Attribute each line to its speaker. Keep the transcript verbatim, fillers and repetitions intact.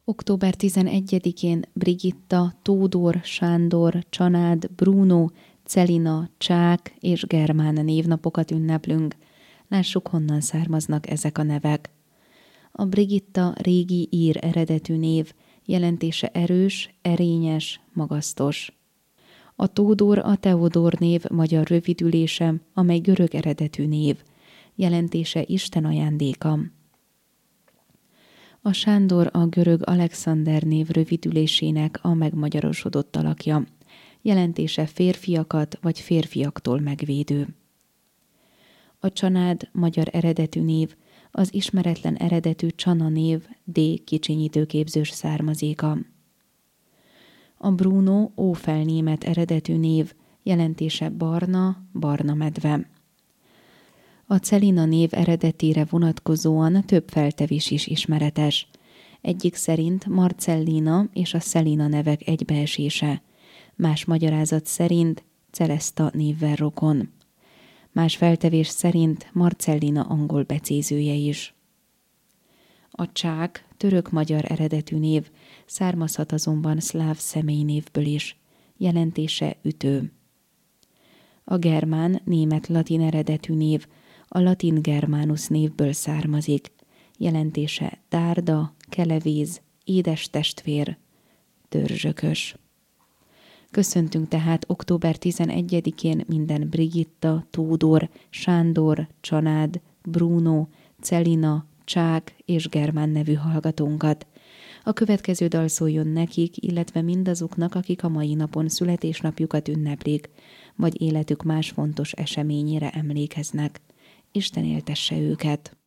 Speaker 1: október tizenegyedikén Brigitta, Tódor, Sándor, Csanád, Bruno, Celina, Csák és Germán névnapokat ünneplünk. Lássuk, honnan származnak ezek a nevek. A Brigitta régi ír eredetű név, jelentése erős, erényes, magasztos. A Tódor a Teodor név magyar rövidülése, amely görög eredetű név, jelentése Isten ajándéka. A Sándor a görög Alexander név rövidülésének a megmagyarosodott alakja, jelentése férfiakat vagy férfiaktól megvédő. A Csanád magyar eredetű név, az ismeretlen eredetű Csana név D kicsinyítőképzős származéka. A Bruno ófelnémet eredetű név, jelentése barna, barna medve. A Celina név eredetére vonatkozóan több feltevés is ismeretes. Egyik szerint Marcellina és a Celina nevek egybeesése, más magyarázat szerint Celesta névvel rokon. Más feltevés szerint Marcellina angol becézője is. A Csák török-magyar eredetű név, származhat azonban szláv személynévből is, jelentése ütő. A Germán német-latin eredetű név, a latin Germanus névből származik, jelentése tárda, kelevíz, édes testvér, törzsökös. Köszöntünk tehát október tizenegyedikén minden Brigitta, Tódor, Sándor, Csanád, Bruno, Celina, Csák és Germán nevű hallgatónkat. A következő dal szóljon nekik, illetve mindazoknak, akik a mai napon születésnapjukat ünneplik, vagy életük más fontos eseményére emlékeznek. Isten éltesse őket!